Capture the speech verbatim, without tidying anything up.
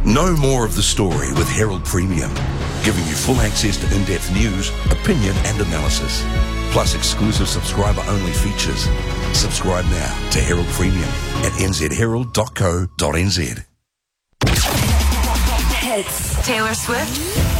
Know more of the story with Herald Premium, giving you full access to in-depth news, opinion and analysis, plus exclusive subscriber-only features. Subscribe now to Herald Premium at n z herald dot co dot n z. Hits. Taylor Swift.